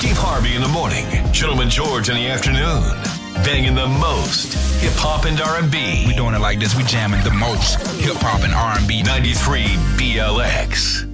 Steve Harvey in the morning, Gentleman George in the afternoon. Banging the most hip-hop and R&B. We doing it like this. We jamming the most hip-hop and R&B. 93 BLX.